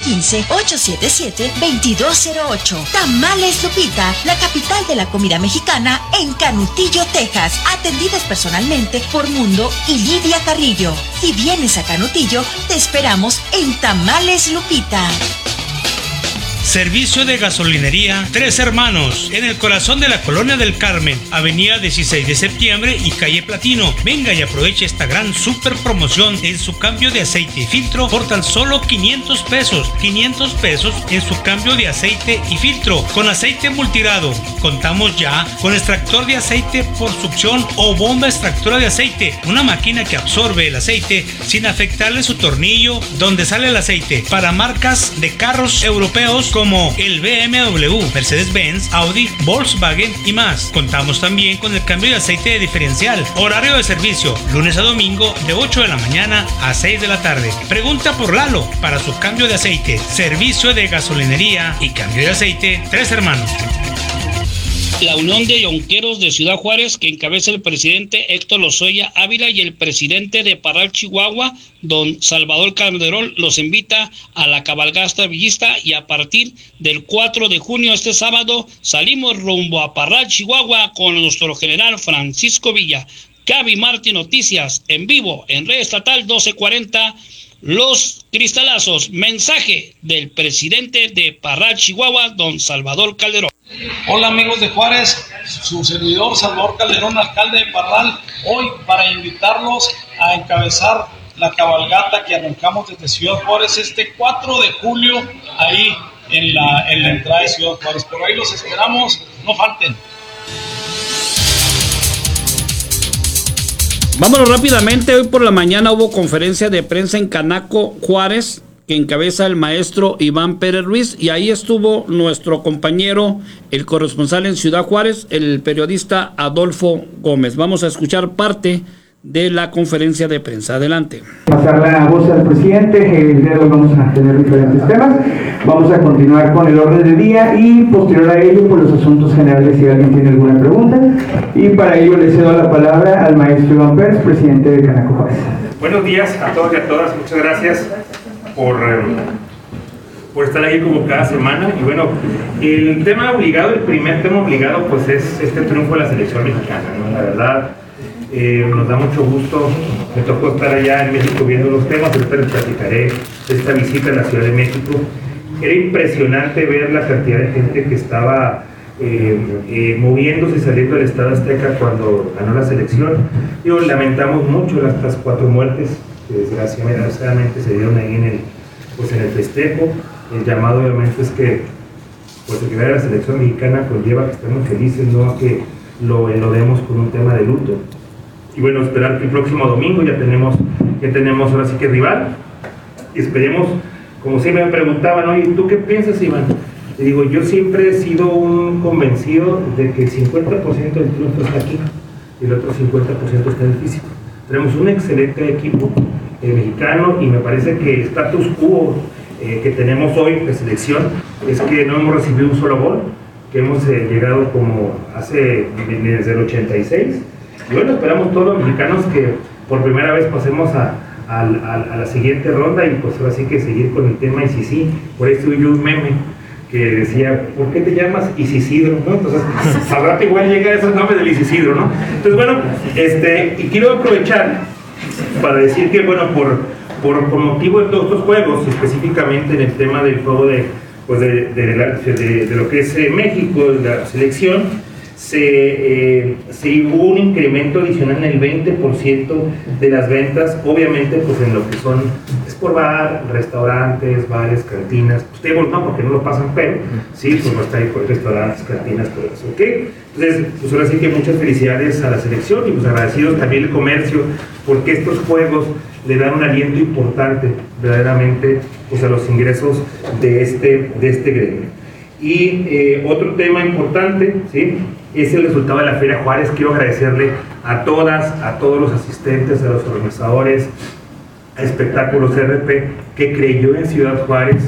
415-877-2208. Tamales Lupita, la capital de la comida mexicana en Canutillo, Texas. Atendidos personalmente por Mundo y Lidia Carrillo. Si vienes a Canutillo, te esperamos en Tamales Lupita. Servicio de gasolinería Tres Hermanos, en el corazón de la Colonia del Carmen, avenida 16 de septiembre y calle Platino. Venga y aproveche esta gran super promoción en su cambio de aceite y filtro por tan solo 500 pesos. 500 pesos en su cambio de aceite y filtro con aceite multirado. Contamos ya con extractor de aceite por succión o bomba extractora de aceite, una máquina que absorbe el aceite sin afectarle su tornillo donde sale el aceite, para marcas de carros europeos como el BMW, Mercedes-Benz, Audi, Volkswagen y más. Contamos también con el cambio de aceite de diferencial. Horario de servicio, lunes a domingo de 8 de la mañana a 6 de la tarde. Pregunta por Lalo para su cambio de aceite. Servicio de gasolinería y cambio de aceite Tres Hermanos. La Unión de Yonqueros de Ciudad Juárez, que encabeza el presidente Héctor Lozoya Ávila, y el presidente de Parral, Chihuahua, don Salvador Calderón, los invita a la cabalgata villista, y a partir del 4 de junio, este sábado, salimos rumbo a Parral, Chihuahua, con nuestro general Francisco Villa. Gaby Martí Noticias, en vivo, en Red Estatal 1240, Los Cristalazos. Mensaje del presidente de Parral, Chihuahua, don Salvador Calderón. Hola amigos de Juárez, su servidor Salvador Calderón, alcalde de Parral, hoy para invitarlos a encabezar la cabalgata que arrancamos desde Ciudad Juárez este 4 de julio, ahí en la entrada de Ciudad Juárez. Por ahí los esperamos, no falten. Vámonos rápidamente. Hoy por la mañana hubo conferencia de prensa en Canaco, Juárez, que encabeza el maestro Iván Pérez Ruiz, y ahí estuvo nuestro compañero, el corresponsal en Ciudad Juárez, el periodista Adolfo Gómez. Vamos a escuchar parte de la conferencia de prensa. Adelante. Pasar la voz al presidente. El día de hoy vamos a tener diferentes temas. Vamos a continuar con el orden del día y posterior a ello por los asuntos generales, si alguien tiene alguna pregunta. Y para ello le cedo la palabra al maestro Iván Pérez, presidente de Canaco Juárez. Buenos días a todos y a todas. Muchas gracias por estar ahí como cada semana. Y bueno, el tema obligado, el primer tema obligado, pues es este triunfo de la selección mexicana, ¿no? La verdad, nos da mucho gusto. Me tocó estar allá en México viendo los temas. Ahorita les platicaré de esta visita a la Ciudad de México. Era impresionante ver la cantidad de gente que estaba moviéndose y saliendo del Estadio Azteca cuando ganó la selección. Lamentamos mucho las 4 muertes que desgraciadamente se dieron ahí en el festejo. El llamado obviamente es que pues el que vaya a la selección mexicana conlleva que estemos felices, no a que lo demos con un tema de luto. Y bueno, esperar que el próximo domingo ya tenemos ahora sí que rival, y esperemos, como siempre me preguntaban, oye, ¿tú qué piensas, Iván? Le digo, yo siempre he sido un convencido de que el 50% del triunfo está aquí y el otro 50% está en el físico. Tenemos un excelente equipo mexicano, y me parece que el status quo que tenemos hoy de selección es que no hemos recibido un solo gol, que hemos llegado como desde el 86, y bueno, esperamos todos los mexicanos que por primera vez pasemos a la siguiente ronda, y pues ahora sí que seguir con el tema Isidro. Por eso hubo un meme que decía, ¿por qué te llamas Isidro? ¿No? Entonces, al rato igual llega esos nombres del Isidro, ¿no? Entonces, bueno, y quiero aprovechar para decir que, bueno, por motivo de todos estos juegos, específicamente en el tema del juego de lo que es México, de la selección, se hubo un incremento adicional en el 20% de las ventas, obviamente pues en lo que son por bar, restaurantes, bares, cantinas, tables no, porque no lo pasan, pero sí, pues no está ahí por restaurantes, cantinas, todo eso, ¿ok? Entonces, pues ahora sí que muchas felicidades a la selección, y pues agradecidos también el comercio, porque estos juegos le dan un aliento importante verdaderamente pues a los ingresos de este gremio. Y otro tema importante, ¿sí?, es el resultado de la Feria Juárez. Quiero agradecerle a todos los asistentes, a los organizadores, a Espectáculos RP, que creyó en Ciudad Juárez.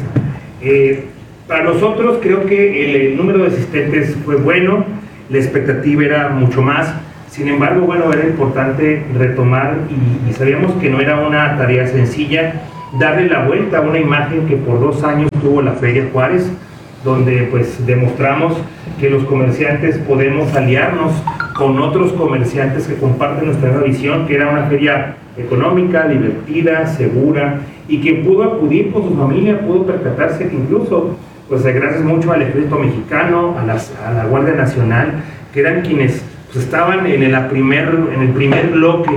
Para nosotros creo que el número de asistentes fue bueno, la expectativa era mucho más. Sin embargo, bueno, era importante retomar, y sabíamos que no era una tarea sencilla darle la vuelta a una imagen que por 2 años tuvo la Feria Juárez, donde pues demostramos que los comerciantes podemos aliarnos con otros comerciantes que comparten nuestra visión, que era una feria económica, divertida, segura, y quien pudo acudir con su familia pudo percatarse que incluso, pues gracias mucho al Ejército Mexicano, a la Guardia Nacional, que eran quienes pues, estaban en el primer bloque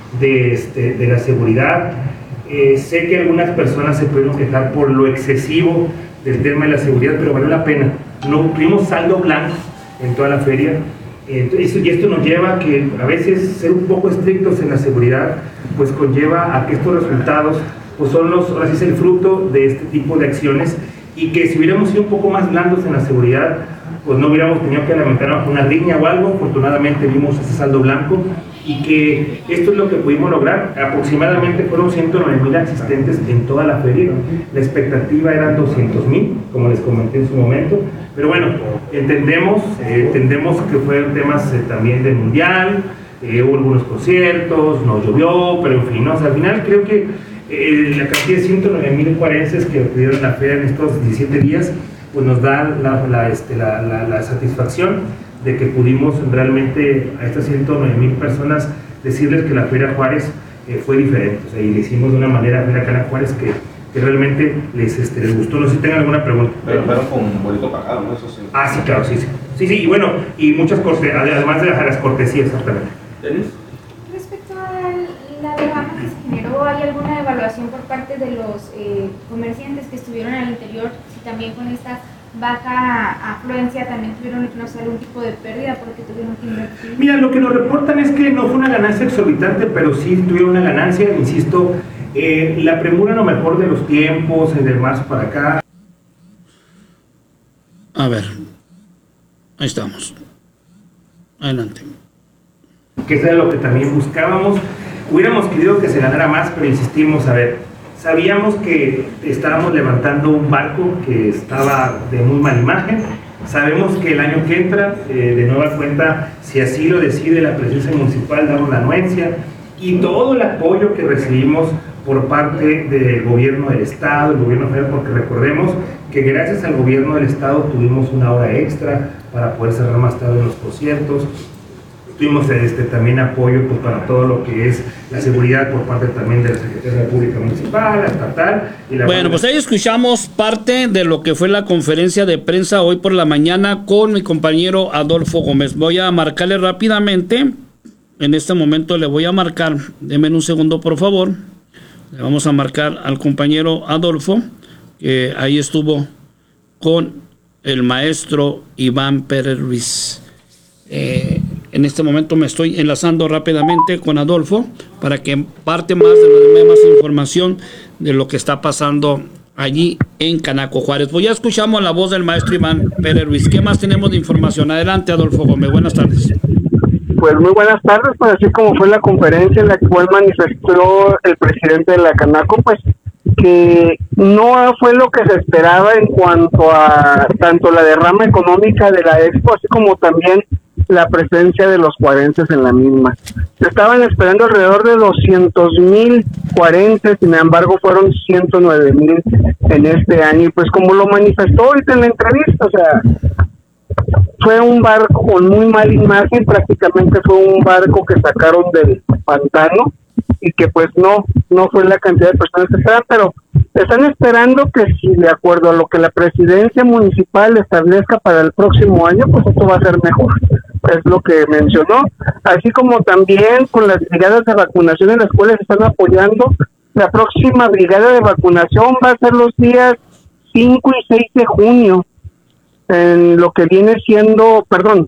de la seguridad. Sé que algunas personas se pudieron quejar por lo excesivo del tema de la seguridad, pero valió la pena. No tuvimos saldo blanco en toda la feria, y esto nos lleva a que a veces ser un poco estrictos en la seguridad pues conlleva a que estos resultados pues son ahora sí es el fruto de este tipo de acciones, y que si hubiéramos sido un poco más blandos en la seguridad pues no hubiéramos tenido que lamentarnos una riña o algo. Afortunadamente vimos ese saldo blanco, y que esto es lo que pudimos lograr. Aproximadamente fueron 109,000 asistentes en toda la feria. La expectativa eran 200,000, como les comenté en su momento, pero bueno, entendemos que fueron temas también del mundial, hubo algunos conciertos, no llovió, pero en fin, ¿no? O sea, al final creo que la cantidad de 109,000 juarenses que acudieron a la feria en estos 17 días pues nos da la satisfacción de que pudimos realmente a estas 109,000 personas decirles que la Feria Juárez fue diferente, o sea, y le hicimos de una manera a Feria Cana Juárez que realmente les gustó. No sé si tengan alguna pregunta. Pero con boleto pagado, ¿no? Eso sí. Ah, sí, claro, sí, y bueno, y muchas cortesías, además de las cortesías, exactamente. ¿Denis? Respecto a la derrama que se generó, ¿hay alguna evaluación por parte de los comerciantes que estuvieron al interior? Si también con esta baja afluencia también tuvieron, no sé, algún tipo de pérdida porque tuvieron que invertir. Mira, lo que nos reportan es que no fue una ganancia exorbitante, pero sí tuvieron una ganancia, insisto, la premura a lo mejor de los tiempos y demás para acá. A ver, ahí estamos. Adelante. Que eso era lo que también buscábamos. Hubiéramos querido que se ganara más, pero insistimos, a ver, sabíamos que estábamos levantando un barco que estaba de muy mala imagen. Sabemos que el año que entra, de nueva cuenta, si así lo decide la presidencia municipal, damos la anuencia, y todo el apoyo que recibimos por parte del gobierno del estado, el gobierno federal, porque recordemos que gracias al gobierno del estado tuvimos una hora extra para poder cerrar más tarde los conciertos. Tuvimos también apoyo pues, para todo lo que es la seguridad por parte también de la Secretaría de la Pública Municipal, la estatal. Bueno, pues ahí escuchamos parte de lo que fue la conferencia de prensa hoy por la mañana con mi compañero Adolfo Gómez. Voy a marcarle rápidamente. En este momento le voy a marcar. Denme un segundo, por favor. Le vamos a marcar al compañero Adolfo, que ahí estuvo con el maestro Iván Pérez Ruiz. En este momento me estoy enlazando rápidamente con Adolfo para que parte más de más información de lo que está pasando allí en Canaco Juárez. Pues ya escuchamos la voz del maestro Iván Pérez Ruiz. ¿Qué más tenemos de información? Adelante, Adolfo Gómez. Buenas tardes. Pues muy buenas tardes, pues así como fue la conferencia en la cual manifestó el presidente de la Canaco, pues que no fue lo que se esperaba en cuanto a tanto la derrama económica de la Expo, así como también la presencia de los juarenses en la misma. Se estaban esperando alrededor de 200,000 juarenses, sin embargo fueron 109,000 en este año, y pues como lo manifestó ahorita en la entrevista, o sea, fue un barco con muy mala imagen, prácticamente fue un barco que sacaron del pantano, y que pues no fue la cantidad de personas que estaban, pero están esperando que si de acuerdo a lo que la presidencia municipal establezca para el próximo año, pues esto va a ser mejor, es lo que mencionó, así como también con las brigadas de vacunación en las cuales están apoyando. La próxima brigada de vacunación va a ser los días 5 y 6 de junio, en lo que viene siendo,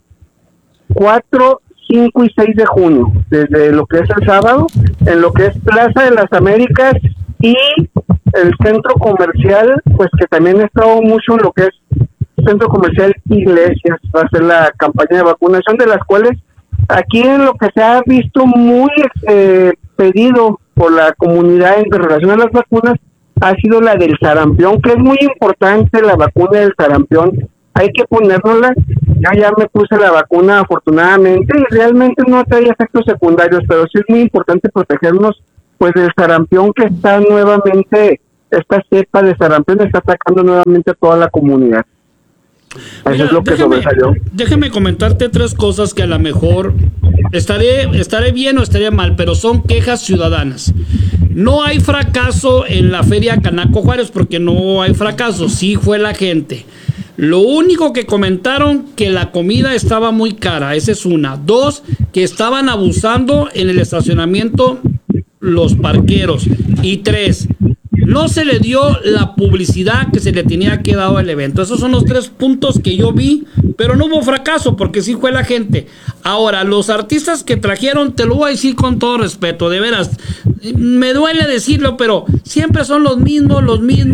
4, 5 y 6 de junio, desde lo que es el sábado, en lo que es Plaza de las Américas y el centro comercial, pues que también he estado mucho en lo que es centro comercial Iglesias, va a ser la campaña de vacunación, de las cuales aquí en lo que se ha visto muy pedido por la comunidad en relación a las vacunas, ha sido la del sarampión, que es muy importante la vacuna del sarampión. Hay que ponérnosla. Ya me puse la vacuna afortunadamente y realmente no trae efectos secundarios, pero sí es muy importante protegernos pues el sarampión que está nuevamente, esta cepa de sarampión está atacando nuevamente a toda la comunidad. Mira, eso es lo que sobresalió. Déjame comentarte 3 cosas que a lo mejor estaré bien o estaré mal, pero son quejas ciudadanas. No hay fracaso en la Feria Canaco Juárez porque no hay fracaso, sí fue la gente. Lo único que comentaron que la comida estaba muy cara, esa es una. 2, que estaban abusando en el estacionamiento los parqueros. Y 3, no se le dio la publicidad que se le tenía que dar al evento. Esos son los 3 puntos que yo vi, pero no hubo fracaso porque sí fue la gente. Ahora, los artistas que trajeron, te lo voy a decir con todo respeto, de veras, me duele decirlo, pero siempre son los mismos y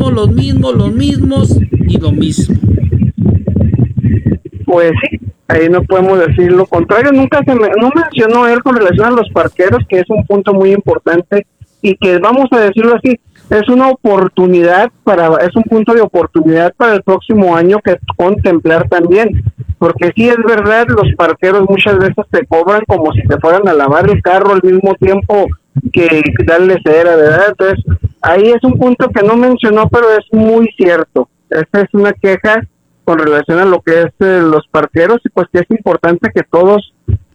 lo mismo. Pues sí, ahí no podemos decir lo contrario. Nunca no mencionó él con relación a los parqueros, que es un punto muy importante y que, vamos a decirlo así, es una oportunidad es un punto de oportunidad para el próximo año que contemplar también, porque sí es verdad, los parqueros muchas veces te cobran como si te fueran a lavar el carro al mismo tiempo que darle cera, ¿verdad? Entonces, ahí es un punto que no mencionó, pero es muy cierto. Esta es una queja con relación a lo que es los parqueros, y pues que es importante que todos,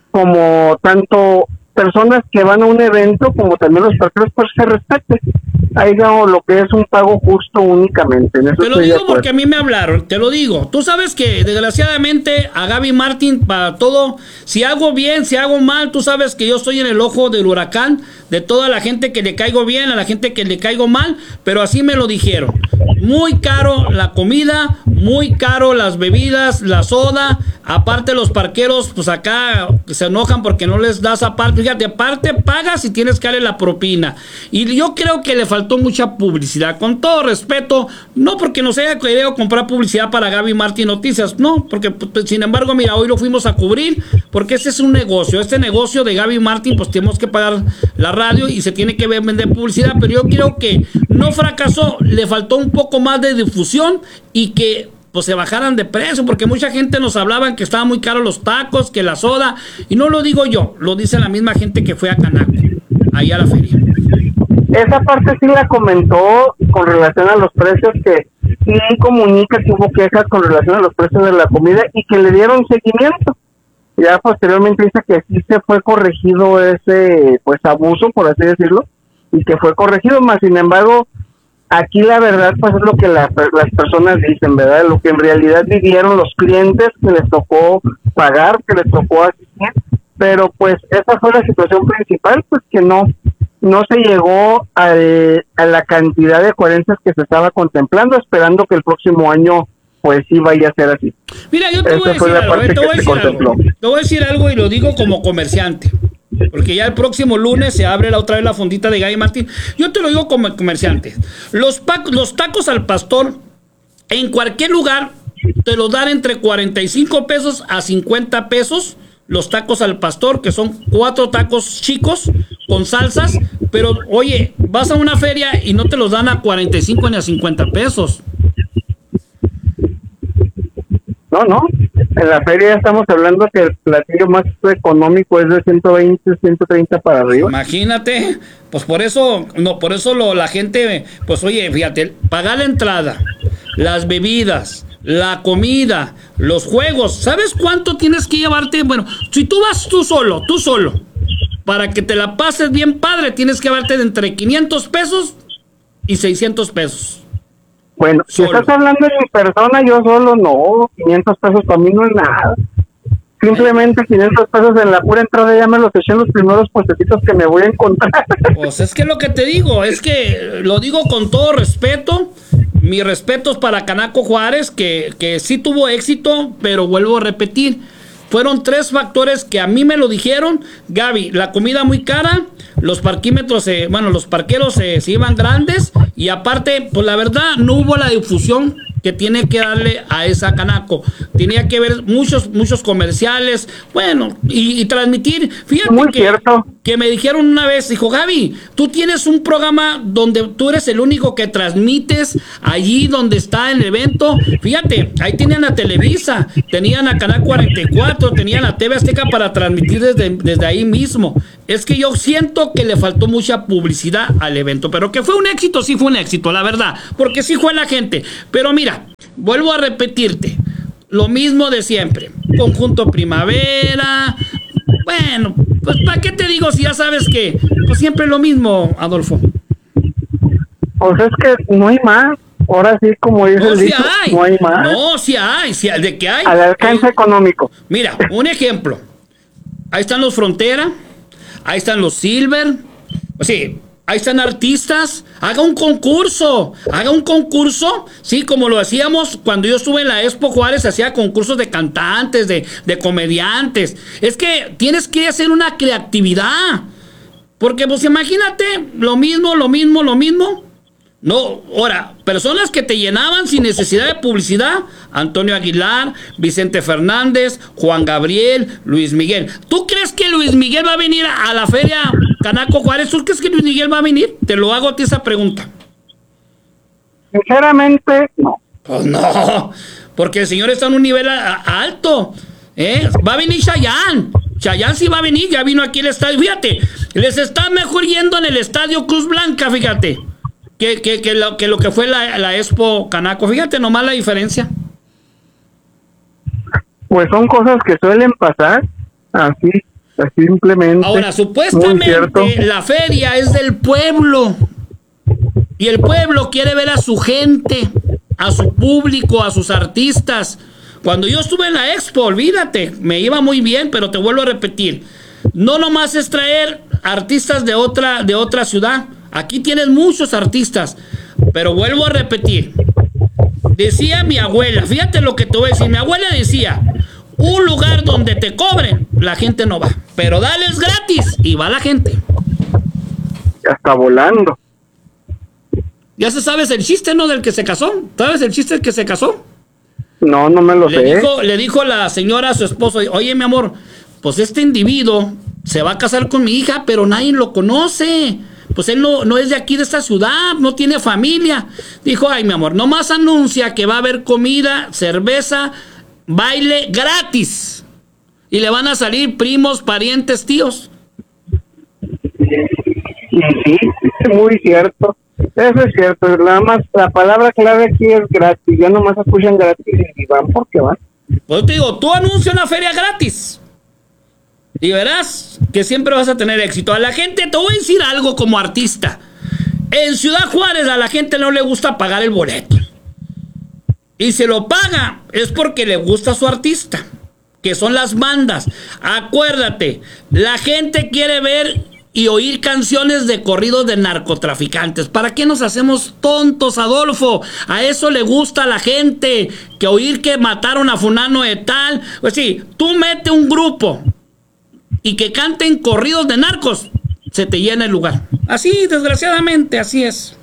como tanto personas que van a un evento como también los parqueros, pues se respeten. Haya lo que es un pago justo únicamente. En eso te lo digo porque a mí me hablaron, te lo digo. Tú sabes que desgraciadamente a Gaby Martín para todo, si hago bien, si hago mal, tú sabes que yo estoy en el ojo del huracán de toda la gente que le caigo bien, a la gente que le caigo mal, pero así me lo dijeron. Muy caro la comida, muy caro las bebidas, la soda, aparte los parqueros, pues acá se enojan porque no les das aparte, fíjate, aparte pagas y tienes que darle la propina. Y yo creo que le faltó mucha publicidad, con todo respeto, no porque nos haya querido comprar publicidad para Gaby Martín Noticias, no, porque pues, sin embargo, mira, hoy lo fuimos a cubrir, porque ese es un negocio, este negocio de Gaby Martín, pues tenemos que pagar la radio y se tiene que vender publicidad, pero yo creo que no fracasó, le faltó un poco más de difusión y que pues se bajaran de precio, porque mucha gente nos hablaban que estaban muy caros los tacos, que la soda, y no lo digo yo, lo dice la misma gente que fue a Canaco, ahí a la feria. Esa parte sí la comentó con relación a los precios, que sí comunica que hubo quejas con relación a los precios de la comida y que le dieron seguimiento. Ya posteriormente dice que sí se fue corregido ese pues abuso, por así decirlo, y que fue corregido, más sin embargo, aquí la verdad pues es lo que las personas dicen, ¿verdad? Lo que en realidad vivieron los clientes que les tocó pagar, que les tocó asistir, pero pues esa fue la situación principal, pues que no se llegó a la cantidad de coherencias que se estaba contemplando, esperando que el próximo año pues sí vaya a ser así. Mira, yo te voy a decir algo y lo digo como comerciante, porque ya el próximo lunes se abre otra vez la fondita de Gaby Martín. Yo te lo digo como comerciante. Los tacos al pastor en cualquier lugar te los dan entre 45 pesos a 50 pesos. Los tacos al pastor, que son 4 tacos chicos con salsas, pero oye, vas a una feria y no te los dan a 45 ni a 50 pesos. No, en la feria estamos hablando que el platillo más económico es de 120, 130 para arriba. Imagínate, pues por eso la gente, pues oye, fíjate, pagar la entrada, las bebidas, la comida, los juegos, ¿sabes cuánto tienes que llevarte? Bueno, si tú vas tú solo, para que te la pases bien padre, tienes que llevarte de entre 500 pesos y 600 pesos. Bueno, si estás hablando de mi persona, yo solo no, 500 pesos para mí no es nada. Simplemente 500 pesos en la pura entrada ya me los eché en los primeros puestecitos que me voy a encontrar. Pues es que lo que te digo, es que lo digo con todo respeto. Mis respetos para Canaco Juárez, que sí tuvo éxito, pero vuelvo a repetir, fueron 3 factores que a mí me lo dijeron. Gaby, la comida muy cara, los parquímetros, los parqueros se iban grandes, y aparte, pues la verdad, no hubo la difusión que tiene que darle a esa Canaco. Tenía que ver muchos comerciales, bueno, y transmitir. Fíjate que me dijeron una vez, dijo, Gaby, tú tienes un programa donde tú eres el único que transmites allí donde está el evento. Fíjate, ahí tenían a Televisa, tenían a Canal 44, tenían a TV Azteca para transmitir desde ahí mismo. es que yo siento que le faltó mucha publicidad al evento, pero que fue un éxito, sí fue un éxito, la verdad, porque sí fue la gente. Pero mira, vuelvo a repetirte, lo mismo de siempre, Conjunto Primavera, bueno, pues ¿para qué te digo si ya sabes que pues siempre lo mismo, Adolfo? Pues es que no hay más. Ahora sí, como dice el dicho, no hay más. No, sí hay, de que hay. Al alcance económico. Mira, un ejemplo. Ahí están los Frontera, ahí están los Silver, sí, ahí están artistas. Haga un concurso, sí, como lo hacíamos cuando yo estuve en la Expo Juárez, hacía concursos de cantantes, de comediantes. Es que tienes que hacer una creatividad, porque pues imagínate, lo mismo. No, ahora, personas que te llenaban sin necesidad de publicidad, Antonio Aguilar, Vicente Fernández, Juan Gabriel, Luis Miguel. ¿Tú crees que Luis Miguel va a venir a la feria Canaco Juárez? ¿Tú crees que Luis Miguel va a venir? Te lo hago a ti esa pregunta. Sinceramente, no. Pues no, porque el señor está en un nivel alto. Va a venir Chayanne. Chayanne sí va a venir, ya vino aquí al estadio. Fíjate, les está mejor yendo en el estadio Cruz Blanca, fíjate. Que lo que fue la Expo Canaco. Fíjate nomás la diferencia. Pues son cosas que suelen pasar así simplemente. Ahora, supuestamente la feria es del pueblo y el pueblo quiere ver a su gente, a su público, a sus artistas. Cuando yo estuve en la Expo, olvídate, me iba muy bien, pero te vuelvo a repetir, no nomás es traer artistas de otra ciudad. Aquí tienes muchos artistas, pero vuelvo a repetir. Decía mi abuela, fíjate lo que te voy a decir. Mi abuela decía, un lugar donde te cobren, la gente no va. Pero dales gratis y va la gente. Ya está volando. Ya sabes el chiste, ¿no? Del que se casó. ¿Sabes el chiste del que se casó? No me lo sé. Le dijo la señora a su esposo, oye, mi amor, pues este individuo se va a casar con mi hija, pero nadie lo conoce. Pues él no es de aquí, de esta ciudad, no tiene familia. Dijo, ay, mi amor, nomás anuncia que va a haber comida, cerveza, baile gratis. Y le van a salir primos, parientes, tíos. Sí, es muy cierto. Eso es cierto. Nada más, la palabra clave aquí es gratis. Ya nomás escuchan gratis y van porque van. Pues te digo, tú anuncia una feria gratis y verás que siempre vas a tener éxito. A la gente, te voy a decir algo como artista. En Ciudad Juárez a la gente no le gusta pagar el boleto. Y si lo paga es porque le gusta su artista, que son las bandas. Acuérdate, la gente quiere ver y oír canciones de corridos de narcotraficantes. ¿Para qué nos hacemos tontos, Adolfo? A eso le gusta a la gente, que oír que mataron a fulano de tal. Pues sí, tú mete un grupo y que canten corridos de narcos, se te llena el lugar. Así, desgraciadamente, así es.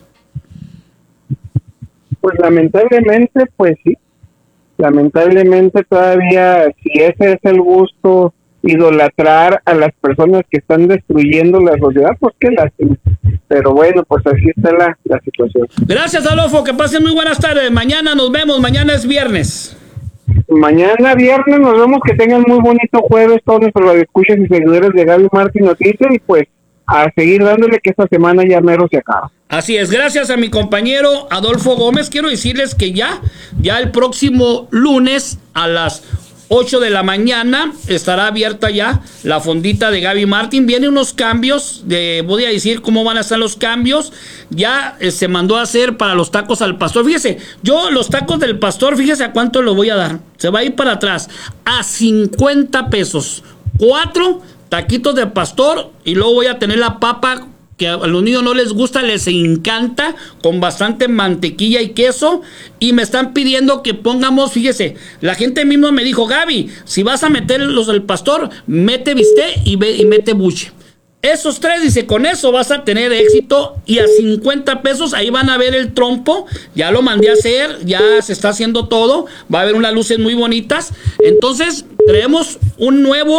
Pues lamentablemente, pues sí. Lamentablemente todavía, si ese es el gusto, idolatrar a las personas que están destruyendo la sociedad, pues qué lástima. Pero bueno, pues así está la situación. Gracias, Adolfo, que pasen muy buenas tardes. Mañana nos vemos, mañana es viernes. Mañana viernes nos vemos, que tengan muy bonito jueves todos nuestros radioescuchas y seguidores de Gaby Martín Noticias, y pues a seguir dándole, que esta semana ya mero se acaba. Así es, gracias a mi compañero Adolfo Gómez. Quiero decirles que ya el próximo lunes a las 8 de la mañana estará abierta ya la fondita de Gaby Martín. Vienen unos cambios, voy a decir cómo van a estar los cambios. Ya se mandó a hacer para los tacos al pastor. Fíjese, yo los tacos del pastor, fíjese a cuánto lo voy a dar. Se va a ir para atrás, a 50 pesos. 4 taquitos de pastor, y luego voy a tener la papa, que a los niños no les gusta, les encanta, con bastante mantequilla y queso. Y me están pidiendo que pongamos, fíjese, la gente mismo me dijo, Gaby, si vas a meter los del pastor, mete bistec y mete buche. Esos 3, dice, con eso vas a tener éxito. Y a 50 pesos, ahí van a ver el trompo. Ya lo mandé a hacer, ya se está haciendo todo. Va a haber unas luces muy bonitas. Entonces, traemos un nuevo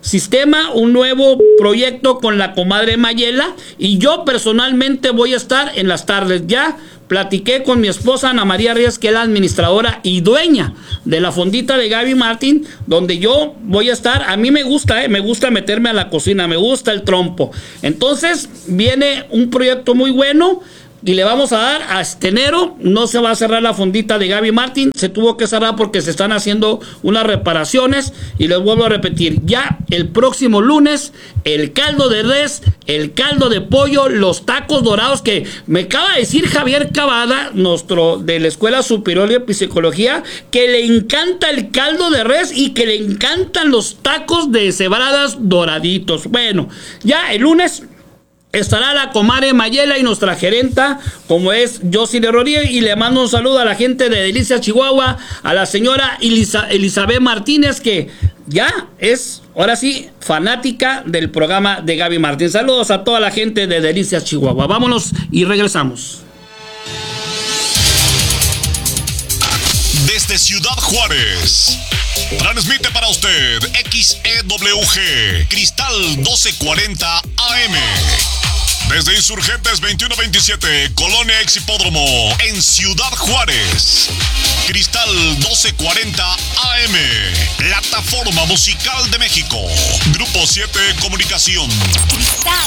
sistema, un nuevo proyecto con la comadre Mayela, y yo personalmente voy a estar en las tardes. Ya platiqué con mi esposa Ana María Reyes, que es la administradora y dueña de la fondita de Gaby Martín, donde yo voy a estar. A mí me gusta meterme a la cocina, me gusta el trompo. Entonces viene un proyecto muy bueno y le vamos a dar a este enero. No se va a cerrar la fondita de Gaby Martín, se tuvo que cerrar porque se están haciendo unas reparaciones, y les vuelvo a repetir, ya el próximo lunes el caldo de res, el caldo de pollo, los tacos dorados, que me acaba de decir Javier Cavada, nuestro de la Escuela Superior de Psicología, que le encanta el caldo de res y que le encantan los tacos de cebradas doraditos. Bueno, ya el lunes estará la comadre Mayela y nuestra gerenta, como es Jocelyn Rodríguez, y le mando un saludo a la gente de Delicias Chihuahua, a la señora Elizabeth Martínez, que ya es, ahora sí, fanática del programa de Gaby Martín. Saludos a toda la gente de Delicias Chihuahua. Vámonos y regresamos. Desde Ciudad Juárez, transmite para usted XEWG Cristal 1240 AM. Desde Insurgentes 2127, Colonia Exhipódromo, en Ciudad Juárez. Cristal 1240 AM, plataforma musical de México. Grupo 7 Comunicación.